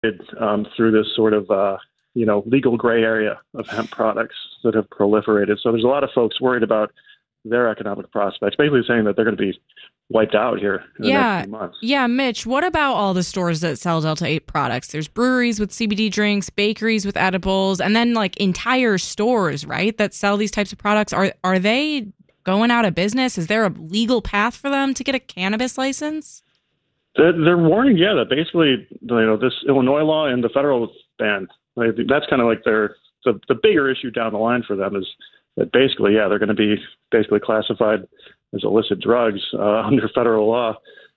through this sort of, legal gray area of hemp products that have proliferated. So there's a lot of folks worried about their economic prospects, basically saying that they're going to be wiped out here in the next few months. Yeah, Mitch, what about all the stores that sell Delta-8 products? There's breweries with CBD drinks, bakeries with edibles, and then like entire stores, right, that sell these types of products. Are they going out of business? Is there a legal path for them to get a cannabis license? They're warning, that basically, this Illinois law and the federal ban, that's kind of like the bigger issue down the line for them is that basically, they're going to be basically classified as illicit drugs under federal law.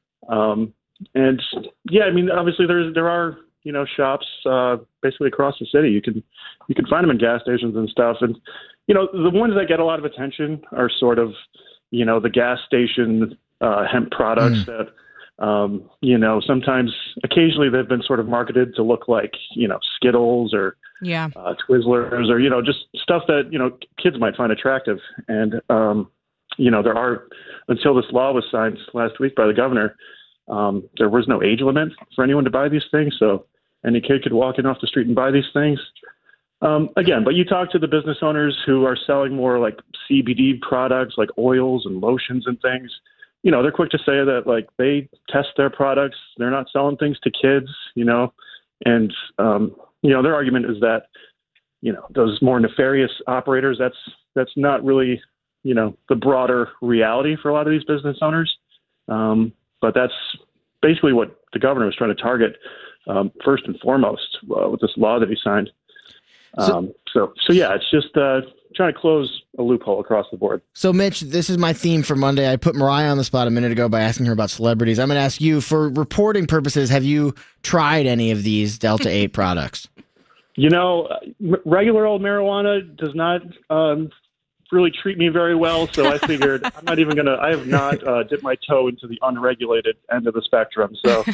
Obviously there are, shops basically across the city. You can find them in gas stations and stuff. And, the ones that get a lot of attention are sort of, the gas station hemp products that, sometimes occasionally they've been sort of marketed to look like, Skittles or Twizzlers or, just stuff that, kids might find attractive. And, there are, until this law was signed last week by the governor, there was no age limit for anyone to buy these things. So any kid could walk in off the street and buy these things. But you talk to the business owners who are selling more like CBD products, like oils and lotions and things. They're quick to say that like they test their products. They're not selling things to kids, and, their argument is that, those more nefarious operators, that's not really, the broader reality for a lot of these business owners. But that's basically what the governor was trying to target first and foremost with this law that he signed. It's just trying to close a loophole across the board. So, Mitch, this is my theme for Monday. I put Mariah on the spot a minute ago by asking her about celebrities. I'm going to ask you, for reporting purposes, have you tried any of these Delta-8 products? Regular old marijuana does not really treat me very well, so I figured I'm not even going to – I have not dipped my toe into the unregulated end of the spectrum. So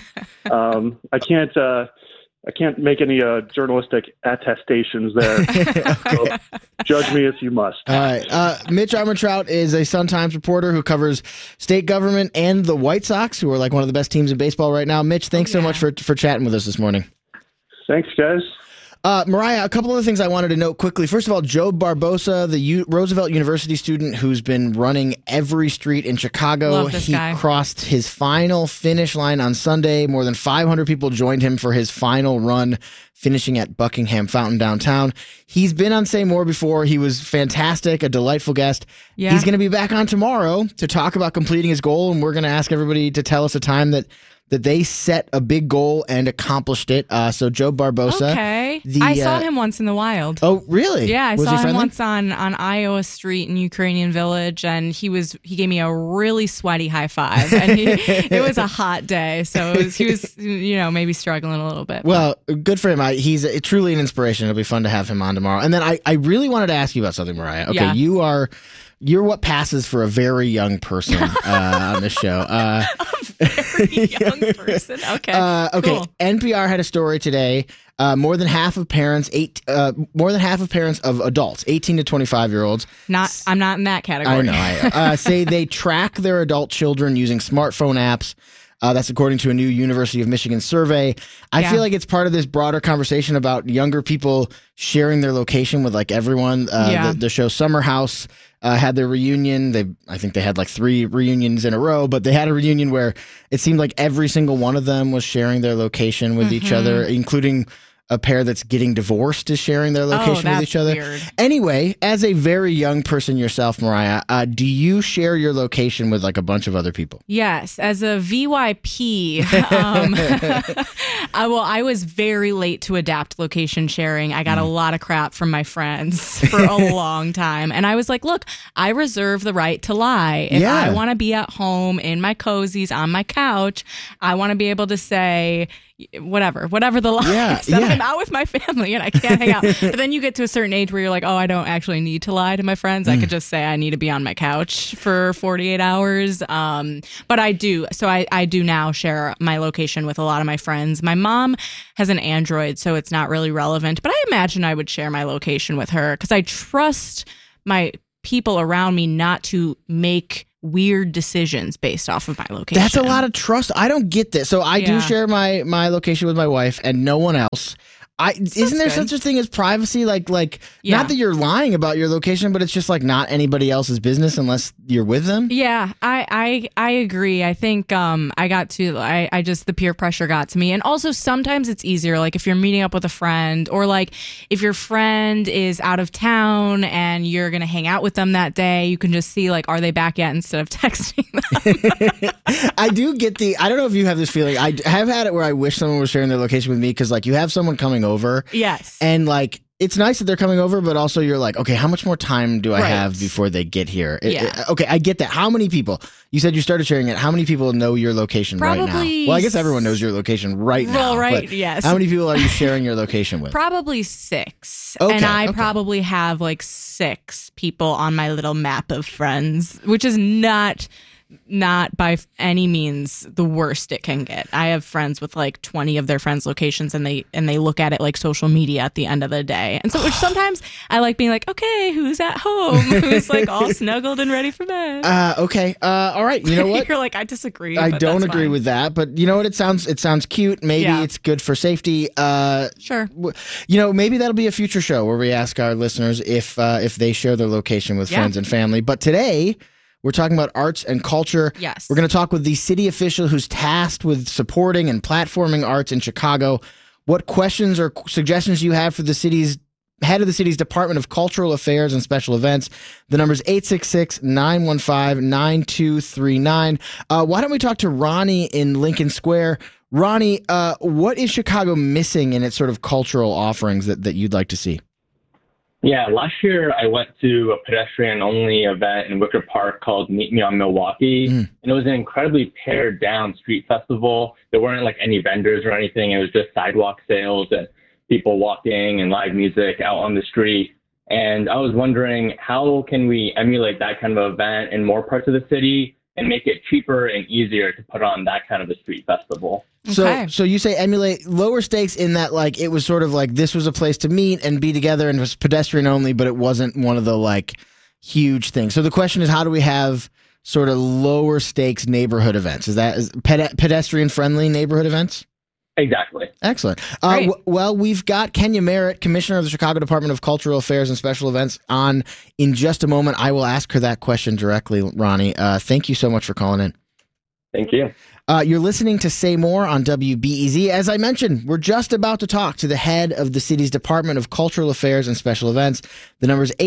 I can't make any journalistic attestations there. So judge me if you must. All right. Mitch Armentrout is a Sun-Times reporter who covers state government and the White Sox, who are like one of the best teams in baseball right now. Mitch, thanks so much for chatting with us this morning. Thanks, guys. Mariah, a couple of things I wanted to note quickly. First of all, Joe Barbosa, the Roosevelt University student who's been running every street in Chicago. Love this guy. Crossed his final finish line on Sunday. More than 500 people joined him for his final run, finishing at Buckingham Fountain downtown. He's been on Say More before. He was fantastic, a delightful guest. Yeah. He's going to be back on tomorrow to talk about completing his goal, and we're going to ask everybody to tell us a time that they set a big goal and accomplished it. So Joe Barbosa. Okay. I saw him once in the wild. Oh, really? Yeah, I was saw he him once on Iowa Street in Ukrainian Village, and he gave me a really sweaty high five. And it was a hot day, so he was maybe struggling a little bit. Well, good for him. He's truly an inspiration. It'll be fun to have him on tomorrow. And then I really wanted to ask you about something, Mariah. Okay, yeah. You're what passes for a very young person on this show. A very young person. Okay. Cool. NPR had a story today. More than half of parents of adults, 18 to 25-year-olds. I'm not in that category. I know. Say they track their adult children using smartphone apps. That's according to a new University of Michigan survey. I feel like it's part of this broader conversation about younger people sharing their location with like everyone. The show Summer House had their reunion. I think they had like 3 reunions in a row, but they had a reunion where it seemed like every single one of them was sharing their location with each other, including a pair that's getting divorced is sharing their location with each other. Weird. Anyway, as a very young person yourself, Mariah, do you share your location with like a bunch of other people? Yes. As a VYP, I was very late to adapt location sharing. I got a lot of crap from my friends for a long time. And I was like, look, I reserve the right to lie. If I want to be at home in my cozies on my couch, I want to be able to say whatever the lie is. I'm out with my family and I can't hang out. But then you get to a certain age where you're like, oh, I don't actually need to lie to my friends. I could just say I need to be on my couch for 48 hours. But I do. So I do now share my location with a lot of my friends. My mom has an Android, so it's not really relevant. But I imagine I would share my location with her because I trust my people around me not to make weird decisions based off of my location. That's a lot of trust. I don't get this. So I do share my location with my wife and no one else. Isn't there such a thing as privacy? Like, not that you're lying about your location, but it's just like not anybody else's business unless you're with them. Yeah, I agree. I think the peer pressure got to me. And also sometimes it's easier, like if you're meeting up with a friend, or like if your friend is out of town and you're going to hang out with them that day, you can just see like, are they back yet, instead of texting them. I do get I don't know if you have this feeling. I have had it where I wish someone was sharing their location with me, because like you have someone coming over. Yes. And like, it's nice that they're coming over, but also you're like, okay, how much more time do I have before they get here? Okay, I get that. How many people? You said you started sharing it. How many people know your location right now? Well, I guess everyone knows your location right now. Right, yes. How many people are you sharing your location with? Probably 6. Okay, and I probably have like 6 people on my little map of friends, which is not by any means the worst it can get. I have friends with like 20 of their friends' locations, and they look at it like social media at the end of the day. And so, which sometimes I like being like, okay, who's at home? Who's like all snuggled and ready for bed? Okay. All right. You know what? You're like, I disagree. I don't agree with that, but you know what? It sounds cute. Maybe it's good for safety. Sure. You know, maybe that'll be a future show where we ask our listeners if they share their location with friends and family. But today, we're talking about arts and culture. Yes. We're going to talk with the city official who's tasked with supporting and platforming arts in Chicago. What questions or suggestions do you have for the city's head of the city's Department of Cultural Affairs and Special Events? The number's 866-915-9239. Why don't we talk to Ronnie in Lincoln Square? Ronnie, what is Chicago missing in its sort of cultural offerings that you'd like to see? Yeah, last year I went to a pedestrian-only event in Wicker Park called Meet Me on Milwaukee, and it was an incredibly pared-down street festival. There weren't like any vendors or anything. It was just sidewalk sales and people walking and live music out on the street. And I was wondering, how can we emulate that kind of event in more parts of the city and make it cheaper and easier to put on that kind of a street festival? Okay. So you say emulate lower stakes in that, like, it was sort of like this was a place to meet and be together, and it was pedestrian only, but it wasn't one of the like huge things. So the question is, how do we have sort of lower stakes neighborhood events? Is pedestrian friendly neighborhood events? Exactly. Excellent. Well, we've got Kenya Merritt, Commissioner of the Chicago Department of Cultural Affairs and Special Events, on in just a moment. I will ask her that question directly, Ronnie. Thank you so much for calling in. Thank you. You're listening to Say More on WBEZ. As I mentioned, we're just about to talk to the head of the city's Department of Cultural Affairs and Special Events. The number is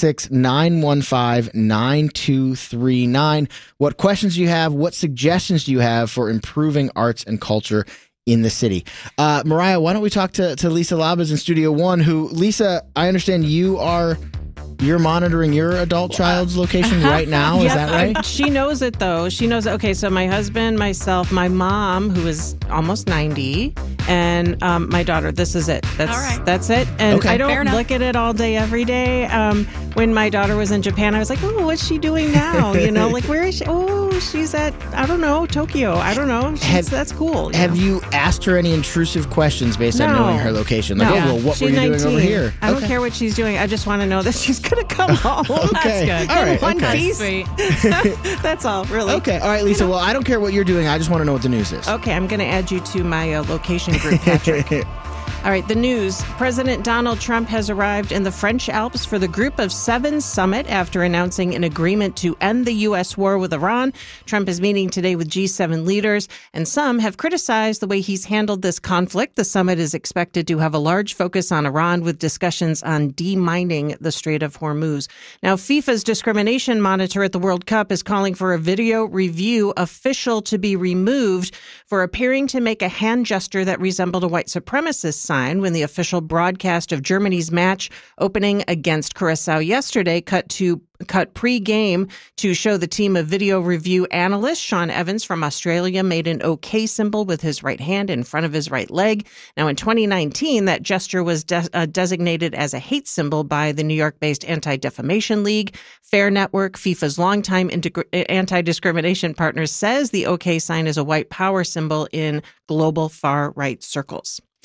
866-915-9239. What questions do you have? What suggestions do you have for improving arts and culture in the city? Mariah, why don't we talk to Lisa Labas in Studio One, who, Lisa, I understand you're monitoring your adult child's location right now. Is that right? She knows it, though. She knows it. Okay, so my husband, myself, my mom, who is almost 90, and my daughter. This is it. That's it. And I don't look at it all day, every day. When my daughter was in Japan, I was like, oh, what's she doing now? You know, like, where is she? Oh, she's at, I don't know, Tokyo. I don't know. That's cool. Have you asked her any intrusive questions based on knowing her location? Like, what were you 19. Doing over here? I don't care what she's doing. I just want to know that she's going to come home. Okay. That's good. All right. One piece. Sweet. That's all, really. Okay. All right, Lisa. Well, I don't care what you're doing. I just want to know what the news is. Okay. I'm going to add you to my location group, Patrick. All right, the news. President Donald Trump has arrived in the French Alps for the Group of Seven summit after announcing an agreement to end the U.S. war with Iran. Trump is meeting today with G7 leaders, and some have criticized the way he's handled this conflict. The summit is expected to have a large focus on Iran, with discussions on demining the Strait of Hormuz. Now, FIFA's discrimination monitor at the World Cup is calling for a video review official to be removed for appearing to make a hand gesture that resembled a white supremacist sign when the official broadcast of Germany's match opening against Curacao yesterday cut pre-game to show the team of video review analyst Sean Evans from Australia made an OK symbol with his right hand in front of his right leg. Now, in 2019, that gesture was designated as a hate symbol by the New York-based Anti-Defamation League. Fair Network, FIFA's longtime anti-discrimination partner, says the OK sign is a white power symbol in global far-right circles.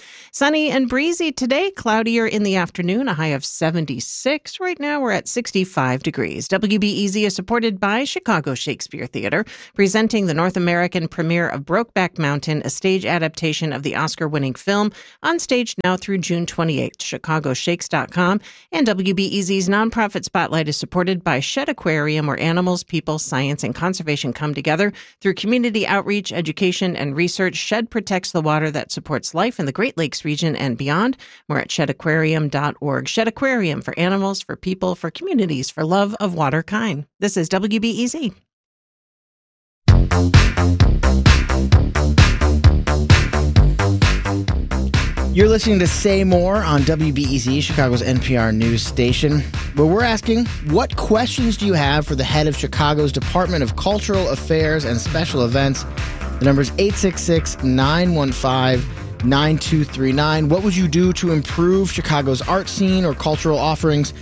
Sunny and breezy today, cloudier in the afternoon, a high of 76. Right now we're at 65 degrees. WBEZ is supported by Chicago Shakespeare Theater, presenting the North American premiere of Brokeback Mountain, a stage adaptation of the Oscar-winning film, on stage now through June 28th. ChicagoShakes.com. And WBEZ's nonprofit spotlight is supported by Shedd Aquarium, where animals, people, science, and conservation come together through community outreach, education, and research. Shedd protects the water that supports life in the Great Lakes region and beyond. More at sheddaquarium.org. Shedd Aquarium, for animals, for people, for communities, for love of water kind. This is WBEZ. You're listening to Say More on WBEZ, Chicago's NPR news station, where we're asking, what questions do you have for the head of Chicago's Department of Cultural Affairs and Special Events? The number is 866-915-9239. What would you do to improve Chicago's art scene or cultural offerings?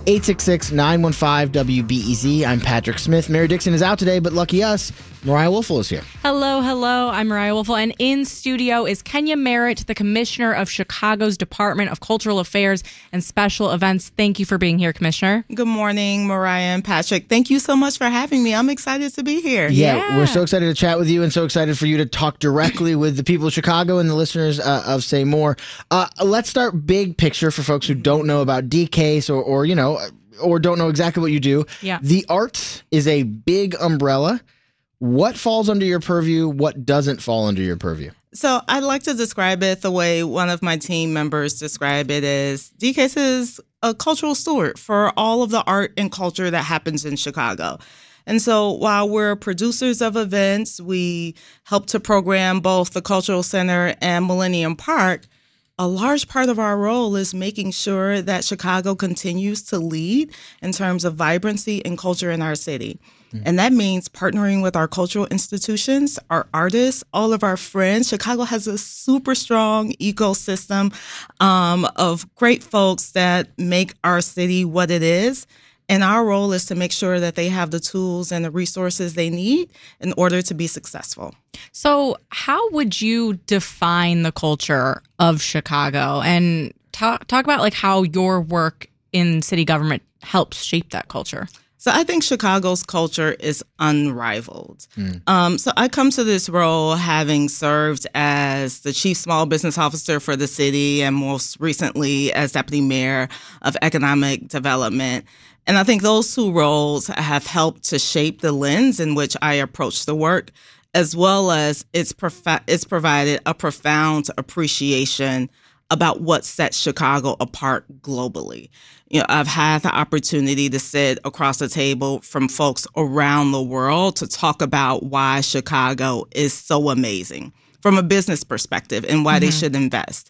866-915-WBEZ. I'm Patrick Smith. Mary Dixon is out today, but lucky us, Mariah Woelfel is here. Hello. I'm Mariah Woelfel. And in studio is Kenya Merritt, the Commissioner of Chicago's Department of Cultural Affairs and Special Events. Thank you for being here, Commissioner. Good morning, Mariah and Patrick. Thank you so much for having me. I'm excited to be here. Yeah, we're so excited to chat with you and so excited for you to talk directly with the people of Chicago and the listeners of Say More. Let's start big picture for folks who don't know about DCASE or don't know exactly what you do. Yeah. The arts is a big umbrella. What falls under your purview? What doesn't fall under your purview? So I'd like to describe it the way one of my team members describe it as DCASE is a cultural steward for all of the art and culture that happens in Chicago. And so while we're producers of events, we help to program both the Cultural Center and Millennium Park. A large part of our role is making sure that Chicago continues to lead in terms of vibrancy and culture in our city. And that means partnering with our cultural institutions, our artists, all of our friends. Chicago has a super strong ecosystem of great folks that make our city what it is. And our role is to make sure that they have the tools and the resources they need in order to be successful. So how would you define the culture of Chicago and talk about like how your work in city government helps shape that culture? So I think Chicago's culture is unrivaled. So I come to this role having served as the chief small business officer for the city and most recently as deputy mayor of economic development. And I think those two roles have helped to shape the lens in which I approach the work, as well as it's provided a profound appreciation about what sets Chicago apart globally. You know, I've had the opportunity to sit across the table from folks around the world to talk about why Chicago is so amazing from a business perspective and why they should invest.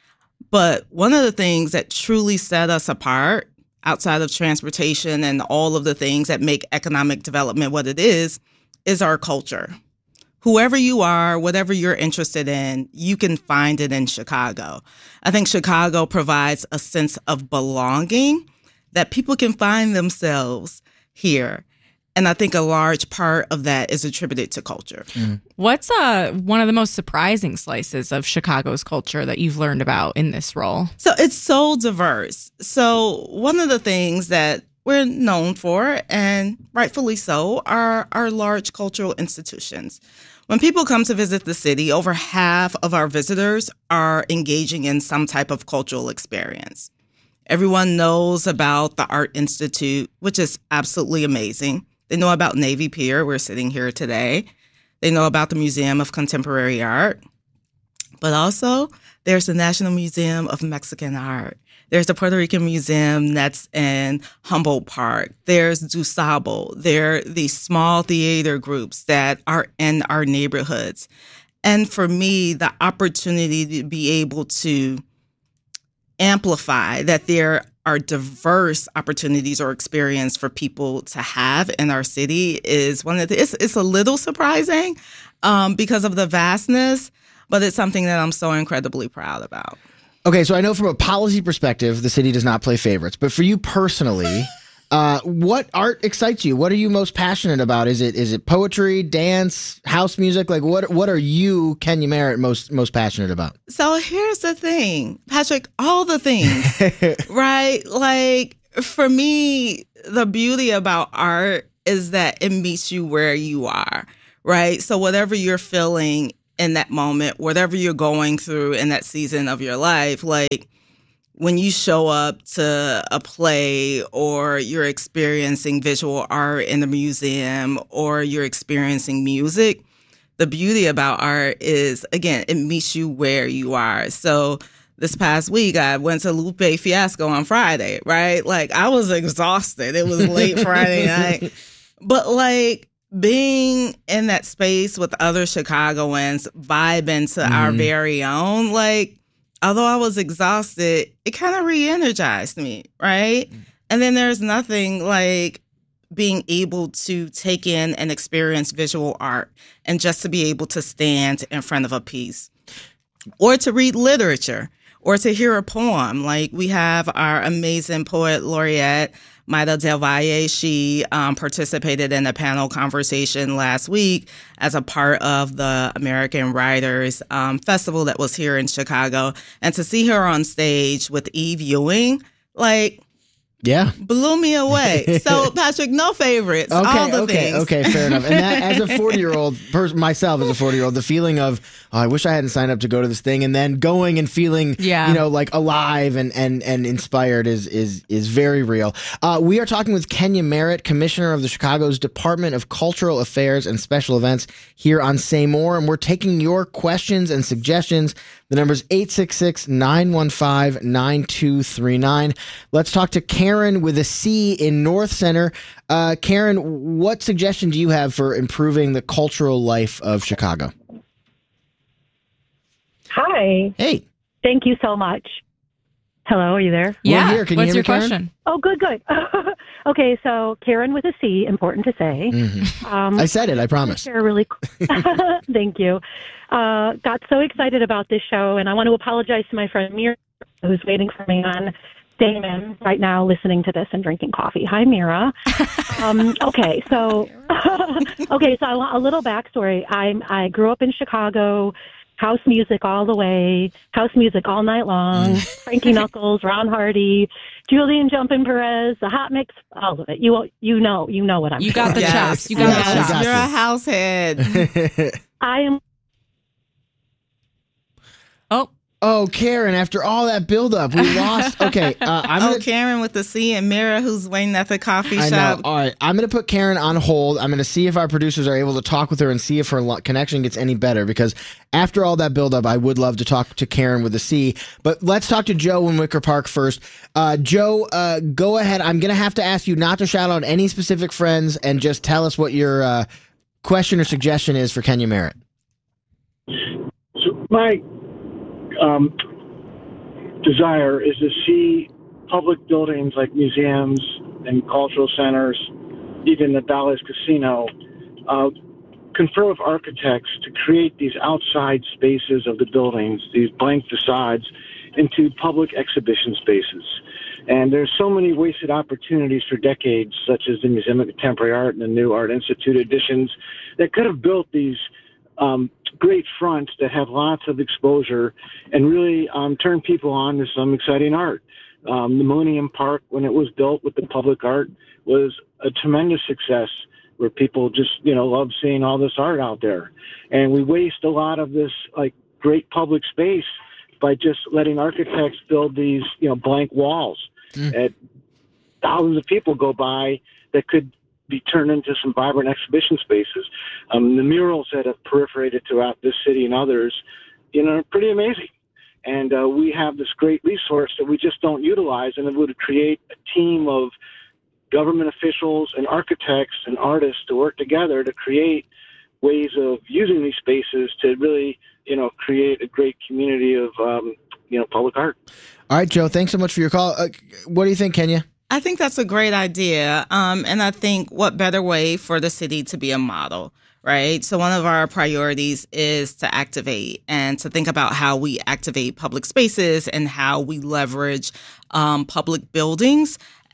But one of the things that truly set us apart outside of transportation and all of the things that make economic development what it is our culture. Whoever you are, whatever you're interested in, you can find it in Chicago. I think Chicago provides a sense of belonging that people can find themselves here. And I think a large part of that is attributed to culture. What's one of the most surprising slices of Chicago's culture that you've learned about in this role? So it's so diverse. So one of the things that we're known for, and rightfully so, are our large cultural institutions. When people come to visit the city, over half of our visitors are engaging in some type of cultural experience. Everyone knows about the Art Institute, which is absolutely amazing. They know about Navy Pier. We're sitting here today. They know about the Museum of Contemporary Art. But also, there's the National Museum of Mexican Art. There's the Puerto Rican Museum that's in Humboldt Park. There's DuSable. There are these small theater groups that are in our neighborhoods. And for me, the opportunity to be able to amplify that there are diverse opportunities or experience for people to have in our city is one of the, it's a little surprising because of the vastness, but it's something that I'm so incredibly proud about. Okay, so I know from a policy perspective, the city does not play favorites. But for you personally, What art excites you? What are you most passionate about? Is it poetry, dance, house music? Like what are you, Kenya Merritt, most passionate about? So here's the thing, Patrick, all the things, right? Like for me, the beauty about art is that it meets you where you are, right? So whatever you're feeling in that moment, whatever you're going through in that season of your life, like when you show up to a play or you're experiencing visual art in the museum or you're experiencing music, the beauty about art is, again, it meets you where you are. So this past week, I went to Lupe Fiasco on Friday, right? Like, I was exhausted. It was late Friday night. But, like, being in that space with other Chicagoans, vibing to our very own, like, although I was exhausted, it kind of re-energized me, right? And then there's nothing like being able to take in and experience visual art and just to be able to stand in front of a piece or to read literature or to hear a poem. Like we have our amazing poet laureate, Maida Del Valle. She participated in a panel conversation last week as a part of the American Writers Festival that was here in Chicago. And to see her on stage with Eve Ewing, like, yeah, blew me away. So, Patrick, no favorites. All the things. Okay, fair enough. And that, as a 40-year-old, myself as a 40-year-old, the feeling of, I wish I hadn't signed up to go to this thing, and then going and feeling, like alive and inspired is very real. We are talking with Kenya Merritt, Commissioner of the Chicago's Department of Cultural Affairs and Special Events here on Say More, and we're taking your questions and suggestions. The number's 866-915-9239. Let's talk to Karen with a C in North Center. Karen, what suggestion do you have for improving the cultural life of Chicago? Hi. Hey. Thank you so much. Hello, are you there? Yeah. We're here. Can What's you hear your me, question? Oh, good. Okay, so Karen with a C, important to say. I said it, I promise. Share really Thank you. Got so excited about this show, and I want to apologize to my friend Mira, who's waiting for me on Damon right now, listening to this and drinking coffee. Hi, Mira. Okay, so a little backstory. I grew up in Chicago. House music all the way, house music all night long, Frankie Knuckles, Ron Hardy, Julian Jumpin' Perez, the hot mix, all of it. You know what I'm saying. You got the chops. You got the chops. You're a house head. I am. Oh, Karen, after all that buildup, we lost. Okay. Karen with the C and Mira who's waiting at the coffee shop. I know. All right. I'm going to put Karen on hold. I'm going to see if our producers are able to talk with her and see if her connection gets any better, because after all that buildup, I would love to talk to Karen with a C. But let's talk to Joe in Wicker Park first. Joe, go ahead. I'm going to have to ask you not to shout out any specific friends and just tell us what your question or suggestion is for Kenya Merritt. So my desire is to see public buildings like museums and cultural centers, even the Bally's Casino, confer with architects to create these outside spaces of the buildings, these blank facades, into public exhibition spaces. And there's so many wasted opportunities for decades, such as the Museum of Contemporary Art and the new Art Institute editions, that could have built these great fronts that have lots of exposure and really turn people on to some exciting art. The Millennium Park, when it was built with the public art, was a tremendous success where people just, love seeing all this art out there. And we waste a lot of this great public space by just letting architects build these, blank walls. And thousands of people go by that could be turned into some vibrant exhibition spaces. The murals that have proliferated throughout this city and others, are pretty amazing. And we have this great resource that we just don't utilize, and it would create a team of government officials and architects and artists to work together to create ways of using these spaces to really, create a great community of, public art. All right, Joe, thanks so much for your call. What do you think, Kenya? I think that's a great idea. And I think what better way for the city to be a model, right? So one of our priorities is to activate and to think about how we activate public spaces and how we leverage public buildings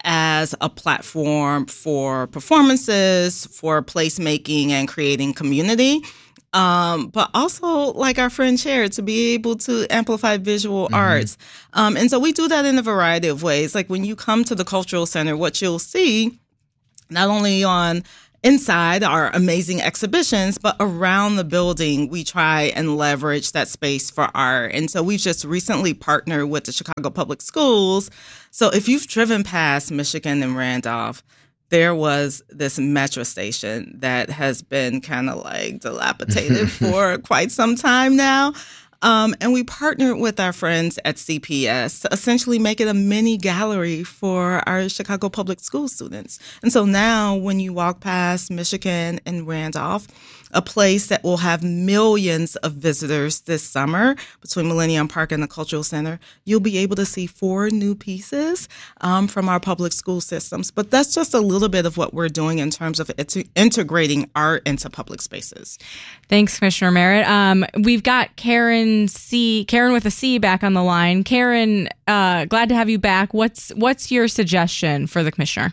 as a platform for performances, for placemaking and creating community. But also, like our friend shared, to be able to amplify visual arts. And so we do that in a variety of ways. Like when you come to the Cultural Center, what you'll see, not only on inside our amazing exhibitions, but around the building, we try and leverage that space for art. And so we've just recently partnered with the Chicago Public Schools. So if you've driven past Michigan and Randolph, there was this metro station that has been kind of like dilapidated for quite some time now. And we partnered with our friends at CPS to essentially make it a mini gallery for our Chicago Public School students. And so now when you walk past Michigan and Randolph, a place that will have millions of visitors this summer between Millennium Park and the Cultural Center, you'll be able to see 4 new pieces from our public school systems. But that's just a little bit of what we're doing in terms of integrating art into public spaces. Thanks, Commissioner Merritt. We've got Karen with a C back on the line. Karen, glad to have you back. What's your suggestion for the commissioner?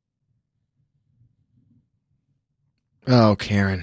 Oh, Karen.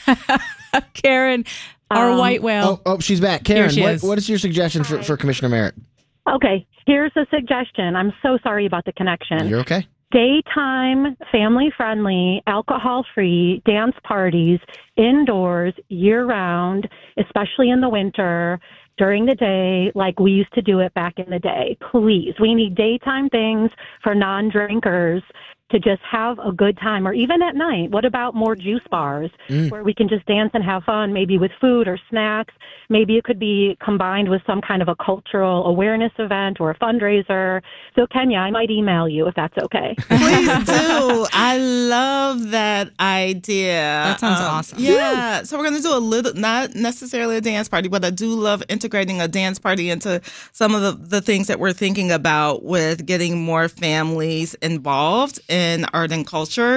Karen, our white whale. Oh, she's back. Karen, what is your suggestion Hi. for Commissioner Merritt? Okay, here's a suggestion. I'm so sorry about the connection. You're okay? Daytime, family-friendly, alcohol-free dance parties indoors year-round, especially in the winter, during the day, like we used to do it back in the day. Please, we need daytime things for non-drinkers to just have a good time, or even at night. What about more juice bars where we can just dance and have fun, maybe with food or snacks? Maybe it could be combined with some kind of a cultural awareness event or a fundraiser. So, Kenya, I might email you if that's okay. Please do. I love that idea. That sounds awesome. Yeah. So we're going to do a little, not necessarily a dance party, but I do love integrating a dance party into some of the things that we're thinking about with getting more families involved in art and culture.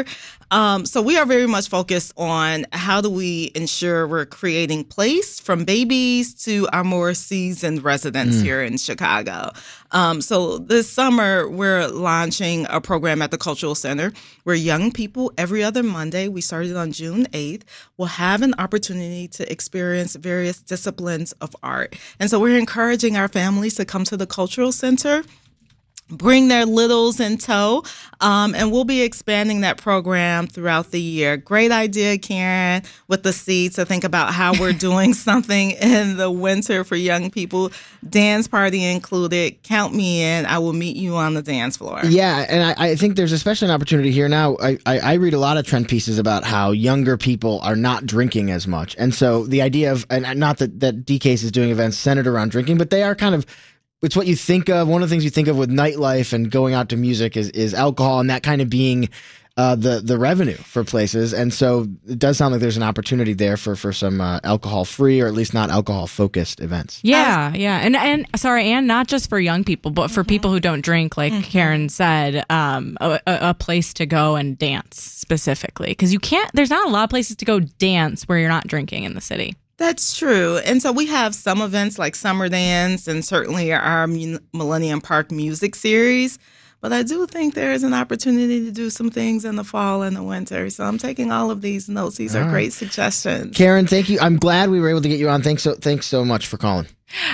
So we are very much focused on how do we ensure we're creating place from babies to our more seasoned residents here in Chicago. So this summer, we're launching a program at the Cultural Center where young people every other Monday, we started on June 8th, will have an opportunity to experience various disciplines of art. And so we're encouraging our families to come to the Cultural Center, bring their littles in tow, and we'll be expanding that program throughout the year. Great idea, Karen, with the seeds to think about how we're doing something in the winter for young people. Dance party included. Count me in. I will meet you on the dance floor. Yeah, and I think there's especially an opportunity here now. I read a lot of trend pieces about how younger people are not drinking as much. And so the idea of, and not that DCASE is doing events centered around drinking, but they are kind of, it's what you think of. One of the things you think of with nightlife and going out to music is alcohol, and that kind of being the revenue for places. And so it does sound like there's an opportunity there for some alcohol-free or at least not alcohol-focused events. Yeah. And not just for young people, but for people who don't drink, like Karen said, a place to go and dance specifically. Because there's not a lot of places to go dance where you're not drinking in the city. That's true. And so we have some events like Summer Dance and certainly our Millennium Park music series. But I do think there is an opportunity to do some things in the fall and the winter. So I'm taking all of these notes. These are great suggestions. Karen, thank you. I'm glad we were able to get you on. Thanks so much for calling.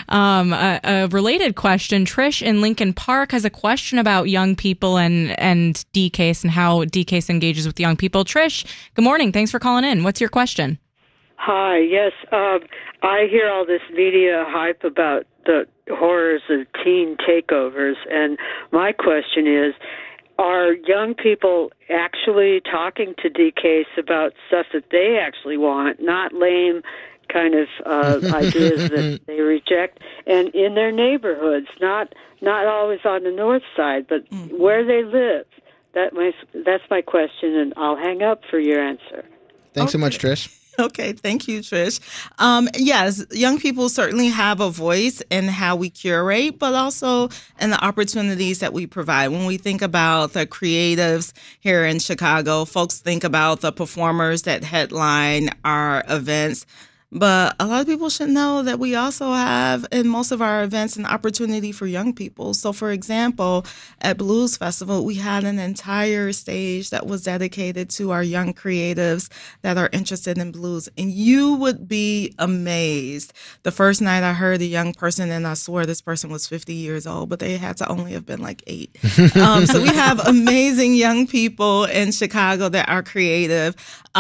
A related question. Trish in Lincoln Park has a question about young people and DCASE and how DCASE engages with young people. Trish, good morning. Thanks for calling in. What's your question? Hi, yes. I hear all this media hype about the horrors of teen takeovers, and my question is, are young people actually talking to DCASE about stuff that they actually want, not lame kind of ideas that they reject, and in their neighborhoods, not always on the north side, but where they live? That's my question, and I'll hang up for your answer. Thanks so much, Trish. Okay, thank you, Trish. Yes, young people certainly have a voice in how we curate, but also in the opportunities that we provide. When we think about the creatives here in Chicago, folks think about the performers that headline our events. But a lot of people should know that we also have in most of our events an opportunity for young people. So, for example, at Blues Festival, we had an entire stage that was dedicated to our young creatives that are interested in blues. And you would be amazed. The first night I heard a young person, and I swore this person was 50 years old, but they had to only have been like 8. So we have amazing young people in Chicago that are creative.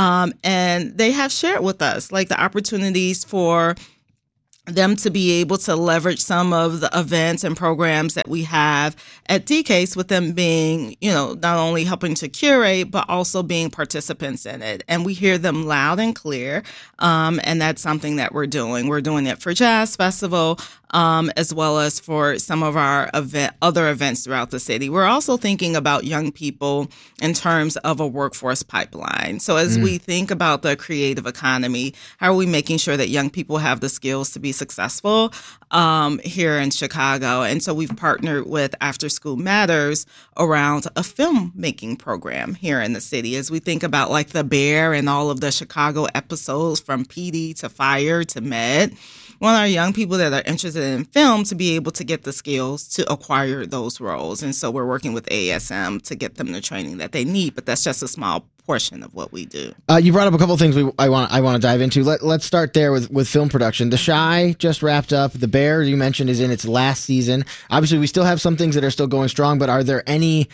And they have shared with us like the opportunities for them to be able to leverage some of the events and programs that we have at DCASE, with them being, not only helping to curate, but also being participants in it. And we hear them loud and clear. And that's something that we're doing. We're doing it for Jazz Festival, as well as for some of our other events throughout the city. We're also thinking about young people in terms of a workforce pipeline. So as we think about the creative economy, how are we making sure that young people have the skills to be successful here in Chicago? And so we've partnered with After School Matters around a filmmaking program here in the city as we think about like The Bear and all of the Chicago episodes from PD to Fire to Med. We want our young people that are interested in film to be able to get the skills to acquire those roles. And so we're working with ASM to get them the training that they need, but that's just a small portion of what we do. You brought up a couple of things I want to dive into. Let's start there with film production. The Chi just wrapped up. The Bear, you mentioned, is in its last season. Obviously, we still have some things that are still going strong, but are there any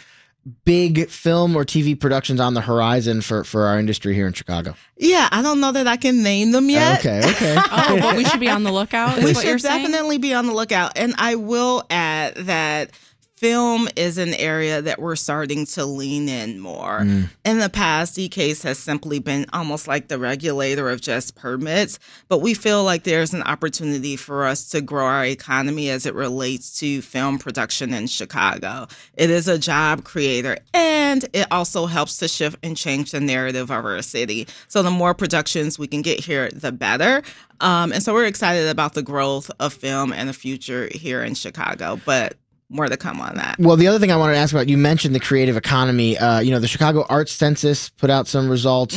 big film or TV productions on the horizon for our industry here in Chicago? Yeah, I don't know that I can name them yet. Okay. But we should be on the lookout. We should definitely be on the lookout. And I will add that film is an area that we're starting to lean in more. In the past, DCASE has simply been almost like the regulator of just permits, but we feel like there's an opportunity for us to grow our economy as it relates to film production in Chicago. It is a job creator, and it also helps to shift and change the narrative of our city. So the more productions we can get here, the better. And so we're excited about the growth of film and the future here in Chicago, but more to come on that. Well, the other thing I wanted to ask about, you mentioned the creative economy. The Chicago Arts Census put out some results.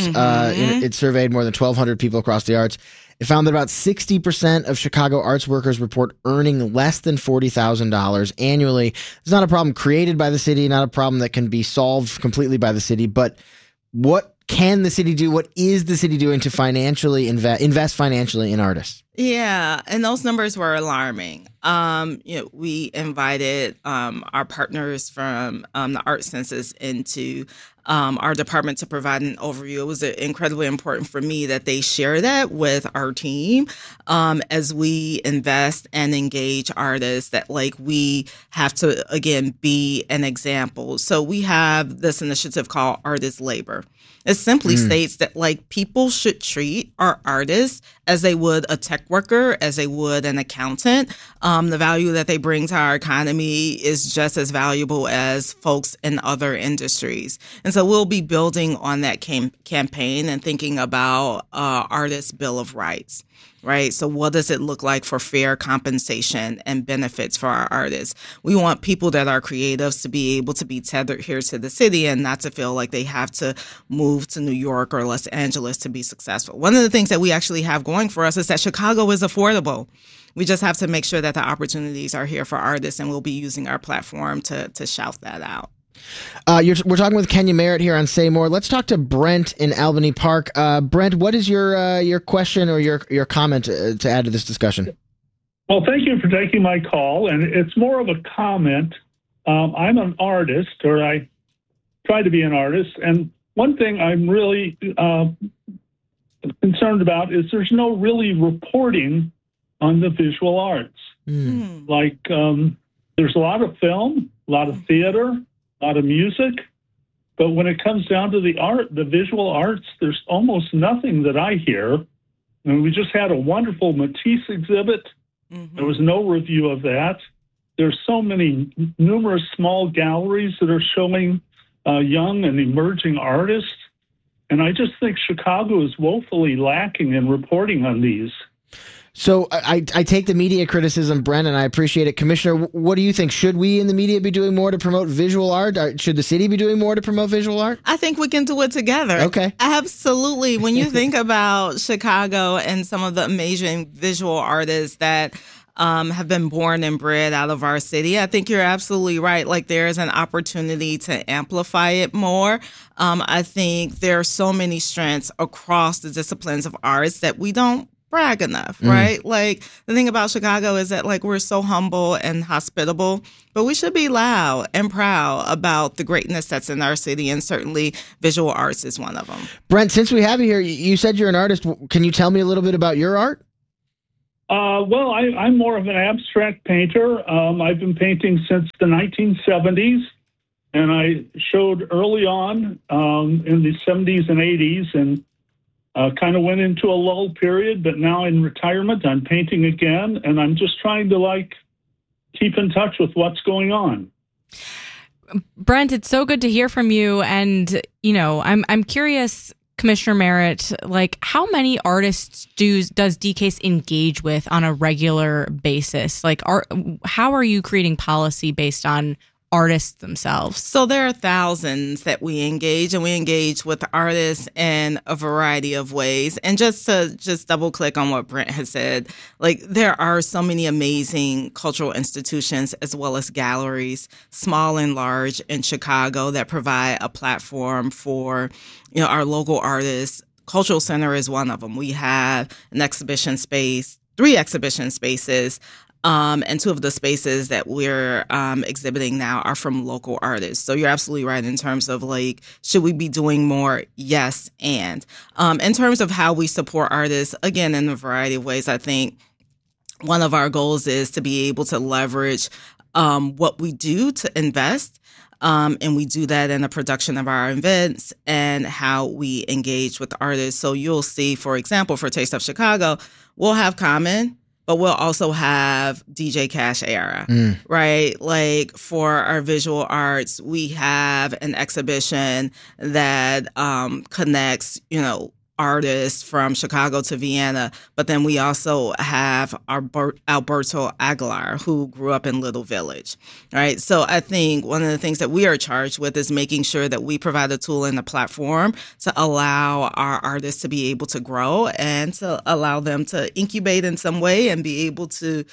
It surveyed more than 1,200 people across the arts. It found that about 60% of Chicago arts workers report earning less than $40,000 annually. It's not a problem created by the city, not a problem that can be solved completely by the city, but what can the city do? What is the city doing to financially invest financially in artists? Yeah, and those numbers were alarming. We invited our partners from the Art Census into our department to provide an overview. It was incredibly important for me that they share that with our team as we invest and engage artists, that we have to, again, be an example. So we have this initiative called Artist Labor. It simply states that people should treat our artists as they would a tech worker, as they would an accountant. The value that they bring to our economy is just as valuable as folks in other industries. And so we'll be building on that campaign and thinking about Artists' Bill of Rights. Right. So what does it look like for fair compensation and benefits for our artists? We want people that are creatives to be able to be tethered here to the city and not to feel like they have to move to New York or Los Angeles to be successful. One of the things that we actually have going for us is that Chicago is affordable. We just have to make sure that the opportunities are here for artists, and we'll be using our platform to shout that out. We're talking with Kenya Merritt here on Say More. Let's talk to Brent in Albany Park. Brent, what is your question or your comment to add to this discussion? Well, thank you for taking my call, and it's more of a comment. I'm an artist, or I try to be an artist, and one thing I'm really concerned about is there's no really reporting on the visual arts. There's a lot of film, a lot of theater, a lot of music, but when it comes down to the visual arts, there's almost nothing that I hear. And we just had a wonderful Matisse exhibit. There was no review of that. There's so many numerous small galleries that are showing young and emerging artists. And I just think Chicago is woefully lacking in reporting on these. So I take the media criticism, Brent, and I appreciate it. Commissioner, what do you think? Should we in the media be doing more to promote visual art? Should the city be doing more to promote visual art? I think we can do it together. Okay. Absolutely. When you think about Chicago and some of the amazing visual artists that have been born and bred out of our city, I think you're absolutely right. Like, there is an opportunity to amplify it more. I think there are so many strengths across the disciplines of arts that we don't brag enough, right? Like, the thing about Chicago is that, like, we're so humble and hospitable, but we should be loud and proud about the greatness that's in our city, and certainly visual arts is one of them. Brent, since we have you here, you said you're an artist. Can you tell me a little bit about your art? Well, I'm more of an abstract painter. I've been painting since the 1970s, and I showed early on in the 70s and 80s, and kind of went into a lull period, but now in retirement, I'm painting again, and I'm just trying to keep in touch with what's going on. Brent, it's so good to hear from you, and I'm curious, Commissioner Merritt, how many artists does DCASE engage with on a regular basis? How are you creating policy based on artists themselves? So there are thousands that we engage, and we engage with artists in a variety of ways. And just to double click on what Brent has said, there are so many amazing cultural institutions as well as galleries, small and large, in Chicago that provide a platform for our local artists. Cultural Center is one of them. We have an exhibition space, 3 exhibition spaces. And 2 of the spaces that we're exhibiting now are from local artists. So you're absolutely right in terms of should we be doing more? Yes. And in terms of how we support artists, again, in a variety of ways, I think one of our goals is to be able to leverage what we do to invest. And we do that in the production of our events and how we engage with artists. So you'll see, for example, for Taste of Chicago, we'll have Common, but we'll also have DJ Cash Era, right? For our visual arts, we have an exhibition that connects, artists from Chicago to Vienna, but then we also have Alberto Aguilar, who grew up in Little Village, right? So I think one of the things that we are charged with is making sure that we provide a tool and a platform to allow our artists to be able to grow and to allow them to incubate in some way and be able to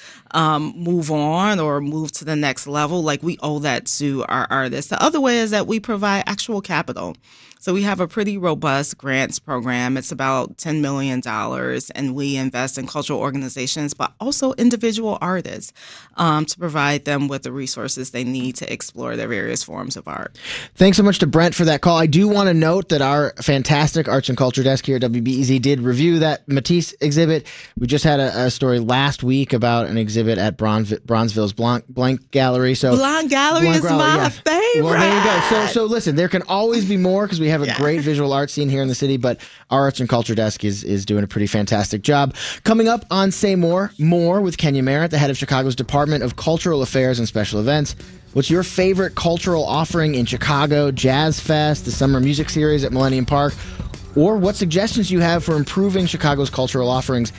move on or move to the next level. We owe that to our artists. The other way is that we provide actual capital. So we have a pretty robust grants program. It's about $10 million, and we invest in cultural organizations, but also individual artists to provide them with the resources they need to explore their various forms of art. Thanks so much to Brent for that call. I do want to note that our fantastic arts and culture desk here at WBEZ did review that Matisse exhibit. We just had a story last week about an exhibit at Bronzeville's Blank Gallery. So Blank Gallery is my favorite. Well, there you go. So listen, there can always be more because we have a great visual art scene here in the city, but our arts and culture desk is doing a pretty fantastic job. Coming up on Say More with Kenya Merritt, the head of Chicago's Department of Cultural Affairs and Special Events. What's your favorite cultural offering in Chicago? Jazz Fest, the Summer Music Series at Millennium Park, or what suggestions you have for improving Chicago's cultural offerings?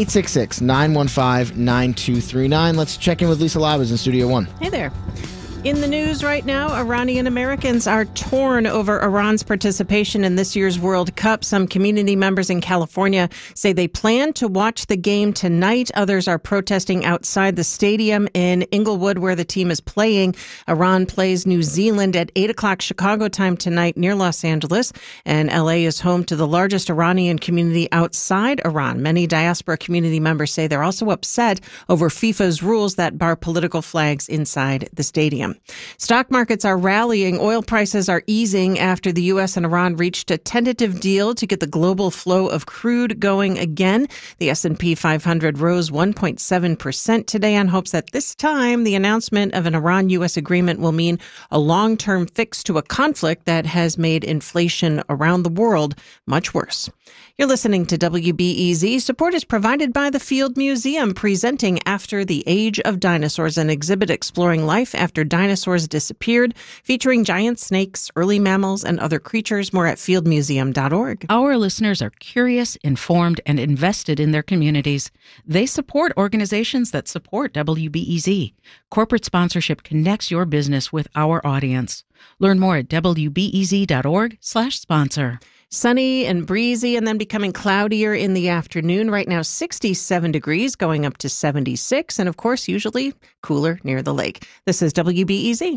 866-915-9239. Let's check in with Lisa Labas in Studio One. Hey there. In the news right now, Iranian Americans are torn over Iran's participation in this year's World Cup. Some community members in California say they plan to watch the game tonight. Others are protesting outside the stadium in Inglewood, where the team is playing. Iran plays New Zealand at 8 o'clock Chicago time tonight near Los Angeles. And LA is home to the largest Iranian community outside Iran. Many diaspora community members say they're also upset over FIFA's rules that bar political flags inside the stadium. Stock markets are rallying. Oil prices are easing after the U.S. and Iran reached a tentative deal to get the global flow of crude going again. The S&P 500 rose 1.7% today on hopes that this time the announcement of an Iran-U.S. agreement will mean a long-term fix to a conflict that has made inflation around the world much worse. You're listening to WBEZ. Support is provided by the Field Museum, presenting After the Age of Dinosaurs, an exhibit exploring life after dinosaurs Dinosaurs Disappeared, featuring giant snakes, early mammals, and other creatures. More at fieldmuseum.org. Our listeners are curious, informed, and invested in their communities. They support organizations that support WBEZ. Corporate sponsorship connects your business with our audience. Learn more at wbez.org/sponsor. Sunny and breezy and then becoming cloudier in the afternoon. Right now, 67 degrees, going up to 76. And of course, usually cooler near the lake. This is WBEZ.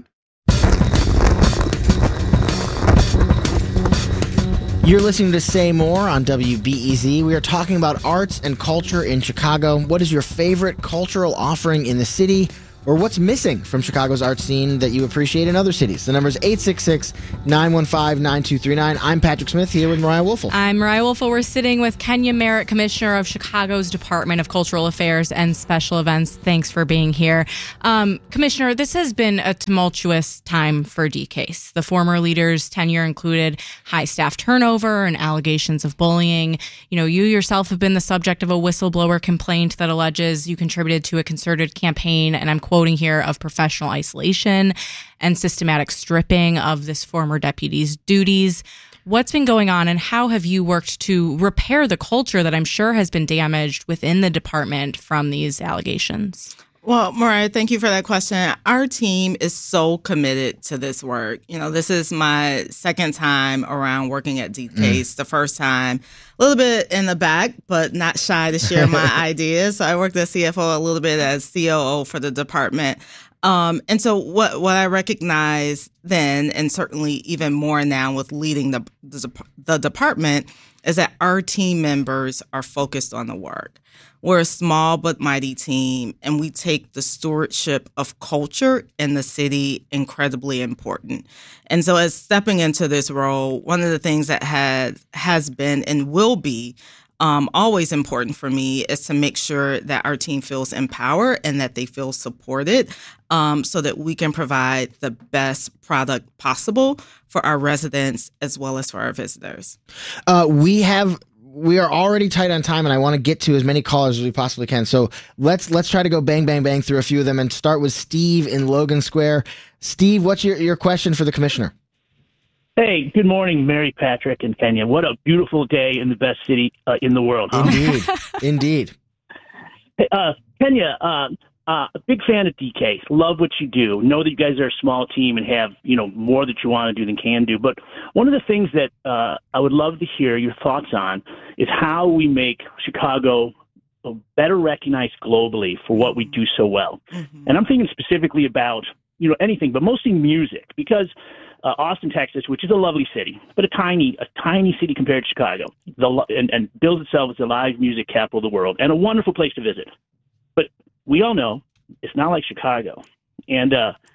You're listening to Say More on WBEZ. We are talking about arts and culture in Chicago. What is your favorite cultural offering in the city? Or what's missing from Chicago's art scene that you appreciate in other cities? The number is 866-915-9239. I'm Patrick Smith, here with Mariah Woelfel. I'm Mariah Woelfel. We're sitting with Kenya Merritt, Commissioner of Chicago's Department of Cultural Affairs and Special Events. Thanks for being here. Commissioner, this has been a tumultuous time for DCASE. The former leader's tenure included high staff turnover and allegations of bullying. You know, you yourself have been the subject of a whistleblower complaint that alleges you contributed to a concerted campaign, and I'm quoting here, of professional isolation and systematic stripping of this former deputy's duties. What's been going on, and how have you worked to repair the culture that I'm sure has been damaged within the department from these allegations? Well, Mariah, thank you for that question. Our team is so committed to this work. You know, this is my second time around working at DCASE. The first time, a little bit in the back, but not shy to share my ideas. So I worked as CFO, a little bit as COO for the department. And so what I recognize then, and certainly even more now with leading the department, is that our team members are focused on the work. We're a small but mighty team, and we take the stewardship of culture in the city incredibly important. And so as stepping into this role, one of the things that has been and will be always important for me is to make sure that our team feels empowered and that they feel supported so that we can provide the best product possible for our residents as well as for our visitors. We are already tight on time, and I want to get to as many callers as we possibly can. So let's try to go bang, bang, bang through a few of them and start with Steve in Logan Square. Steve, what's your question for the commissioner? Hey, good morning, Mary, Patrick, and Kenya. What a beautiful day in the best city in the world. Huh? Indeed. Hey, Kenya, a big fan of DCASE. Love what you do. Know that you guys are a small team and have, more that you want to do than can do. But one of the things that I would love to hear your thoughts on is how we make Chicago better recognized globally for what we do so well. Mm-hmm. And I'm thinking specifically about, anything, but mostly music, because Austin, Texas, which is a lovely city, but a tiny city compared to Chicago, and bills itself as the live music capital of the world and a wonderful place to visit. But we all know it's not like Chicago. And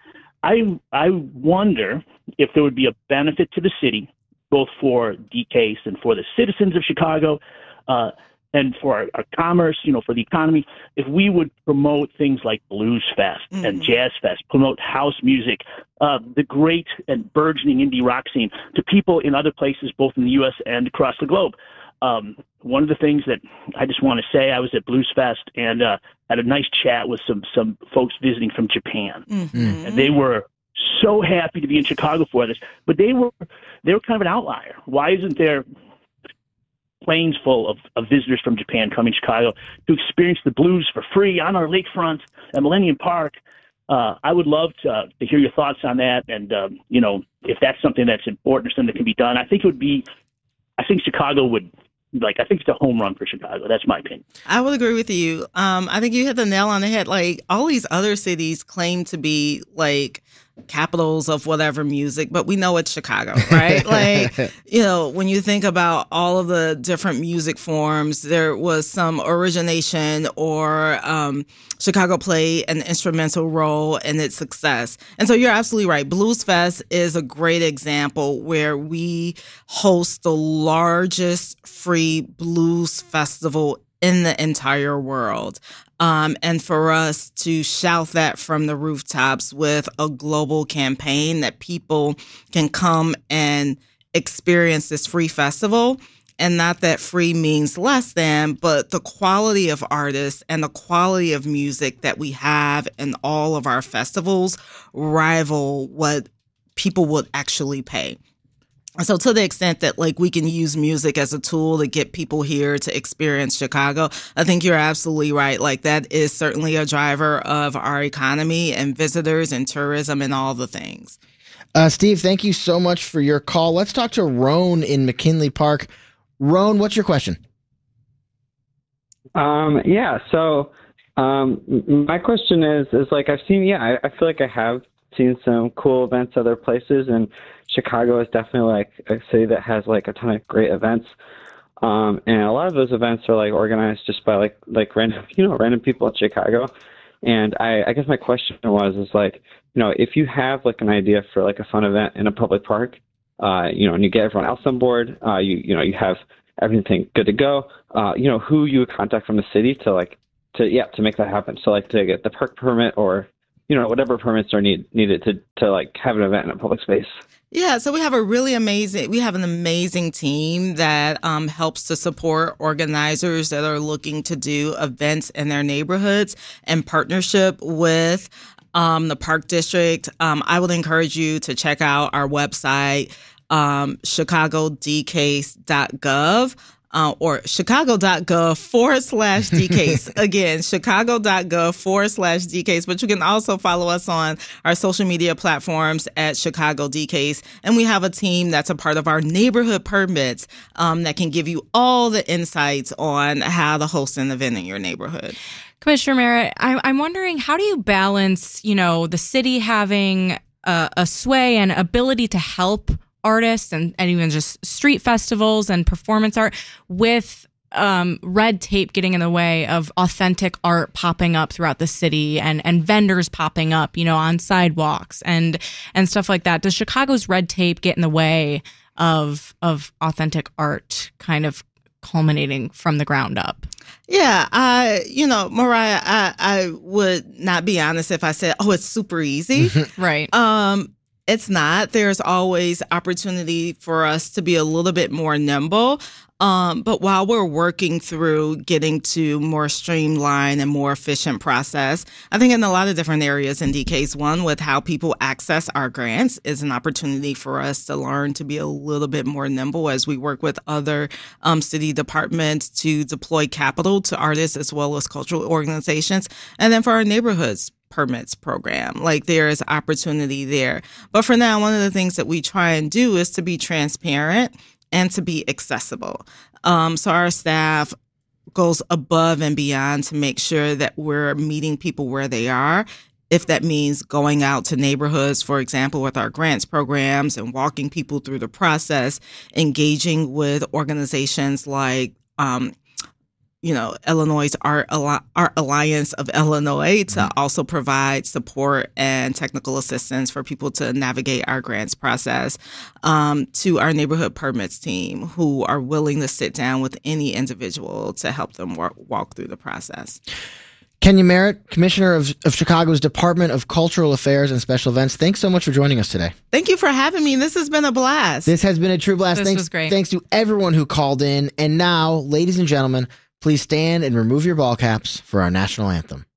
I wonder if there would be a benefit to the city, both for DCASE and for the citizens of Chicago, and for our commerce, for the economy, if we would promote things like Blues Fest and Jazz Fest, promote house music, the great and burgeoning indie rock scene to people in other places, both in the U.S. and across the globe. One of the things that I just want to say, I was at Blues Fest and had a nice chat with some folks visiting from Japan, and they were so happy to be in Chicago for this. But they were kind of an outlier. Why isn't there planes full of visitors from Japan coming to Chicago to experience the blues for free on our lakefront at Millennium Park? I would love to hear your thoughts on that, and if that's something that's important or something that can be done. I think Chicago would. I think it's a home run for Chicago. That's my opinion. I would agree with you. I think you hit the nail on the head. All these other cities claim to be capitals of whatever music, but we know it's Chicago, right? When you think about all of the different music forms, there was some origination or Chicago played an instrumental role in its success. And so you're absolutely right. Blues Fest is a great example where we host the largest free blues festival in the entire world. And for us to shout that from the rooftops with a global campaign that people can come and experience this free festival And not that free means less than, but the quality of artists and the quality of music that we have in all of our festivals rival what people would actually pay. So to the extent that like we can use music as a tool to get people here to experience Chicago, I think you're absolutely right. Like that is certainly a driver of our economy and visitors and tourism and all the things. Steve, thank you so much for your call. Let's talk to Roan in McKinley Park. Roan, what's your question? So my question is like I've seen, I feel like I have seen some cool events other places, and Chicago is definitely like a city that has like a ton of great events. And a lot of those events are like organized just by like random people in Chicago. And I guess my question is like, if you have like an idea for like a fun event in a public park, and you get everyone else on board, you have everything good to go, who you would contact from the city to make that happen. So like to get the park permit or, whatever permits are needed to like have an event in a public space. Yeah, so we have an amazing team that helps to support organizers that are looking to do events in their neighborhoods in partnership with the Park District. I would encourage you to check out our website, chicagodcase.gov. Or chicago.gov/DCase. Again, chicago.gov/DCase. But you can also follow us on our social media platforms at Chicago DCase. And we have a team that's a part of our neighborhood permits that can give you all the insights on how to host an event in your neighborhood. Commissioner Merritt, I'm wondering, how do you balance, the city having a sway and ability to help artists and even just street festivals and performance art with red tape getting in the way of authentic art popping up throughout the city and vendors popping up, on sidewalks and stuff like that? Does Chicago's red tape get in the way of authentic art kind of culminating from the ground up? Yeah, Mariah, I would not be honest if I said, it's super easy. Right. It's not. There's always opportunity for us to be a little bit more nimble. But while we're working through getting to more streamlined and more efficient process, I think in a lot of different areas in DCase, one with how people access our grants is an opportunity for us to learn to be a little bit more nimble as we work with other city departments to deploy capital to artists as well as cultural organizations. And then for our neighborhoods permits program, like there is opportunity there. But for now, one of the things that we try and do is to be transparent and to be accessible. So our staff goes above and beyond to make sure that we're meeting people where they are. If that means going out to neighborhoods, for example, with our grants programs and walking people through the process, engaging with organizations like Illinois' Art Alliance of Illinois to also provide support and technical assistance for people to navigate our grants process, to our neighborhood permits team who are willing to sit down with any individual to help them walk through the process. Kenya Merritt, Commissioner of Chicago's Department of Cultural Affairs and Special Events, thanks so much for joining us today. Thank you for having me. This has been a blast. This has been a true blast. This was great. Thanks to everyone who called in. And now, ladies and gentlemen, please stand and remove your ball caps for our national anthem.